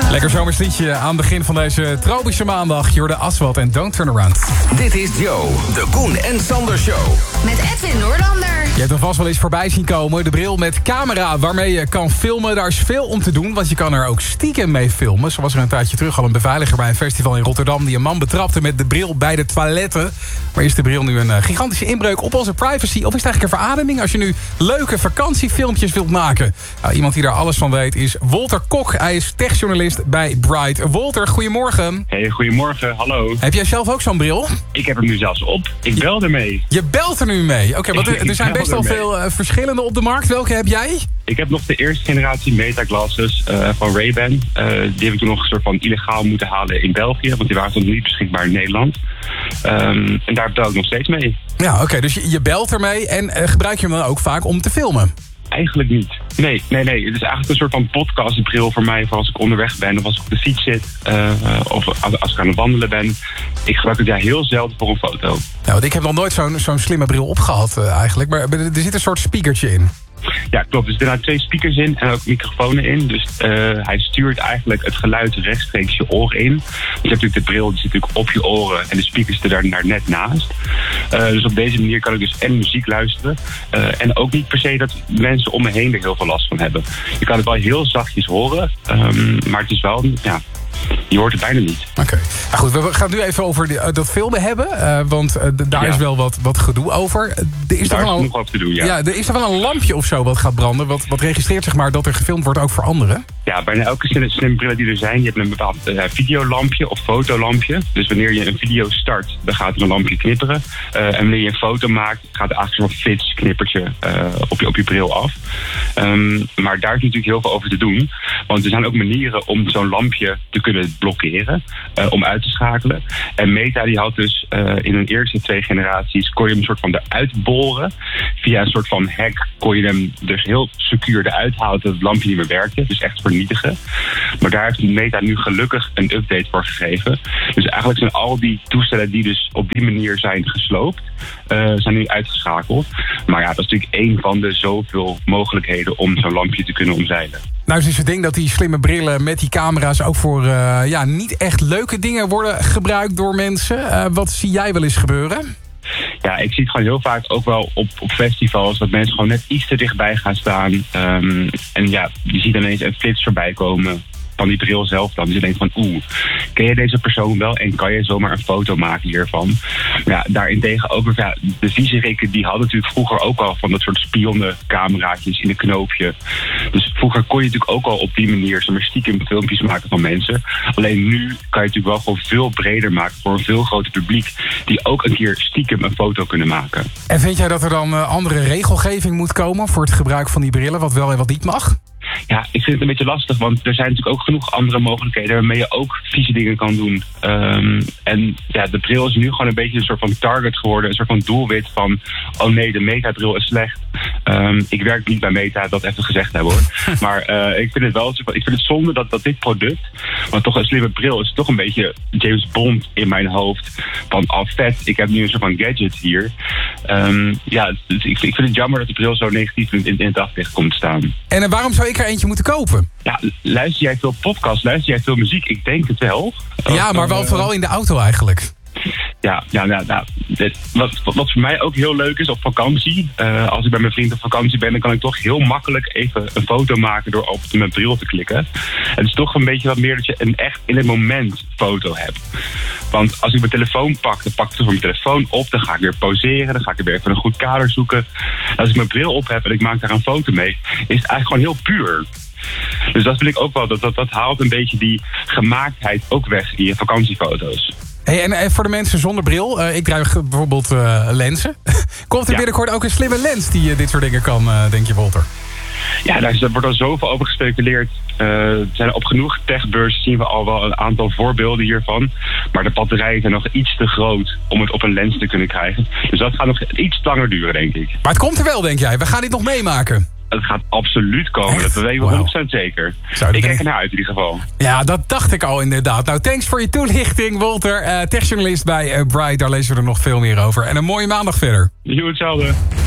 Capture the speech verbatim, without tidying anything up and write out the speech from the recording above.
Lekker zomers liedje aan het begin van deze tropische maandag. Je hoorde Aswad en Don't Turn Around. Dit is Joe, de Koen en Sander Show. Met Edwin Noorlander. Je hebt er vast wel eens voorbij zien komen. De bril met camera waarmee je kan filmen. Daar is veel om te doen, want je kan er ook stiekem mee filmen. Zo was er een tijdje terug al een beveiliger bij een festival in Rotterdam... die een man betrapte met de bril bij de toiletten. Maar is de bril nu een gigantische inbreuk op onze privacy? Of is het eigenlijk een verademing als je nu leuke vakantiefilmpjes wilt maken? Nou, iemand die daar alles van weet is Wolter Kok. Hij is techjournalist bij Bright. Wolter, goedemorgen. Hey, goedemorgen, hallo. Heb jij zelf ook zo'n bril? Ik heb hem nu zelfs op. Ik bel ermee. Je belt er nu mee? Oké, okay, want er, er zijn best wel veel uh, verschillende op de markt. Welke heb jij? Ik heb nog de eerste generatie Meta-glasses uh, van Ray-Ban. Uh, die heb ik toen nog een soort van illegaal moeten halen in België. Want die waren toen niet beschikbaar in Nederland. Um, en daar bel ik nog steeds mee. Ja, oké. Okay, dus je, je belt ermee en uh, gebruik je hem dan ook vaak om te filmen? Eigenlijk niet. Nee, nee, nee. Het is eigenlijk een soort van podcastbril voor mij voor als ik onderweg ben of als ik op de fiets zit. Uh, of als ik aan het wandelen ben. Ik gebruik het ja heel zelden voor een foto. Nou, want ik heb nog nooit zo'n zo'n slimme bril opgehad uh, eigenlijk. Maar er zit een soort speakertje in. Ja, klopt. Er zitten twee speakers in en ook microfoons in. Dus uh, hij stuurt eigenlijk het geluid rechtstreeks je oren in. Dus je hebt natuurlijk de bril, die zit natuurlijk op je oren en de speakers zitten daar net naast. Uh, dus op deze manier kan ik dus en muziek luisteren. Uh, en ook niet per se dat mensen om me heen er heel veel last van hebben. Je kan het wel heel zachtjes horen, um, maar het is wel, ja... Je hoort het bijna niet. Oké. Okay. Nou goed, we gaan het nu even over die, uh, dat filmen hebben. Uh, want uh, d- daar ja. is wel wat, wat gedoe over. Er is daar er is wel genoeg over te doen, ja. ja. Er is er wel een lampje of zo wat gaat branden. Wat, wat registreert zeg maar dat er gefilmd wordt ook voor anderen. Ja, bijna elke slimme, slimme brillen die er zijn, die hebben een bepaald uh, videolampje of fotolampje. Dus wanneer je een video start, dan gaat er een lampje knipperen. Uh, en wanneer je een foto maakt, gaat er eigenlijk zo'n flits knippertje uh, op, je, op je bril af. Um, maar daar is natuurlijk heel veel over te doen. Want er zijn ook manieren om zo'n lampje te kunnen blokkeren, uh, om uit te schakelen. En Meta die had dus uh, in hun eerste twee generaties, kon je hem een soort van eruit boren. Via een soort van hack kon je hem dus heel secuur eruit halen dat het lampje niet meer werkte. Dus echt vernietigen. Maar daar heeft Meta nu gelukkig een update voor gegeven. Dus eigenlijk zijn al die toestellen die dus op die manier zijn gesloopt, uh, zijn nu uitgeschakeld. Maar ja, dat is natuurlijk één van de zoveel mogelijkheden om zo'n lampje te kunnen omzeilen. Nou, het is het ding dat die slimme brillen met die camera's ook voor uh, ja, niet echt leuke dingen worden gebruikt door mensen. Uh, wat zie jij wel eens gebeuren? Ja, ik zie het gewoon heel vaak ook wel op, op festivals, dat mensen gewoon net iets te dichtbij gaan staan. Um, en ja, je ziet ineens een flits voorbij komen van die bril zelf dan. Dus je denkt van, oeh, ken je deze persoon wel en kan je zomaar een foto maken hiervan? Ja, daarentegen ook, ja, de viezerikken die hadden natuurlijk vroeger ook al van dat soort spionnecameraatjes in een knoopje. Dus vroeger kon je natuurlijk ook al op die manier zomaar stiekem filmpjes maken van mensen. Alleen nu kan je natuurlijk wel gewoon veel breder maken voor een veel groter publiek die ook een keer stiekem een foto kunnen maken. En vind jij dat er dan uh, andere regelgeving moet komen voor het gebruik van die brillen, wat wel en wat niet mag? Ja, ik vind het een beetje lastig, want er zijn natuurlijk ook genoeg andere mogelijkheden waarmee je ook vieze dingen kan doen. Um, en ja, de bril is nu gewoon een beetje een soort van target geworden, een soort van doelwit van, oh nee, de Meta-bril is slecht. Um, ik werk niet bij Meta, dat even gezegd hebben hoor. Maar uh, ik vind het wel, ik vind het zonde dat, dat dit product, want toch een slimme bril is toch een beetje James Bond in mijn hoofd. Van, oh vet, ik heb nu een soort van gadget hier. Um, ja, dus ik, ik vind het jammer dat de bril zo negatief in, in, in het daglicht komt te staan. En uh, waarom zou ik er eentje moeten kopen? Ja, luister jij veel podcasts, luister jij veel muziek? Ik denk het wel. Ja, maar wel vooral in de auto eigenlijk. Ja, ja, ja, ja. Dit, wat, wat voor mij ook heel leuk is op vakantie. Uh, als ik bij mijn vriend op vakantie ben, dan kan ik toch heel makkelijk even een foto maken door op mijn bril te klikken. Het is toch een beetje wat meer dat je een echt in het moment foto hebt. Want als ik mijn telefoon pak, dan pak ik mijn telefoon op, dan ga ik weer poseren, dan ga ik er weer even een goed kader zoeken. Als ik mijn bril op heb en ik maak daar een foto mee, is het eigenlijk gewoon heel puur. Dus dat vind ik ook wel, dat, dat, dat haalt een beetje die gemaaktheid ook weg in je vakantiefoto's. Hey, en, en voor de mensen zonder bril, uh, ik draag bijvoorbeeld uh, lenzen. Komt er ja. binnenkort ook een slimme lens die uh, dit soort dingen kan, uh, denk je, Wolter? Ja, daar, is, daar wordt al zoveel over gespeculeerd. Uh, zijn op genoeg techbeurzen zien we al wel een aantal voorbeelden hiervan. Maar de batterijen zijn nog iets te groot om het op een lens te kunnen krijgen. Dus dat gaat nog iets langer duren, denk ik. Maar het komt er wel, denk jij? We gaan dit nog meemaken. Het gaat absoluut komen, echt? Dat weten we honderd procent zeker. Zou ik kijk er naar uit in ieder geval. Ja, dat dacht ik al inderdaad. Nou, thanks voor je toelichting, Wolter. Uh, techjournalist bij uh, Bright, daar lezen we er nog veel meer over. En een mooie maandag verder. Jo, hetzelfde.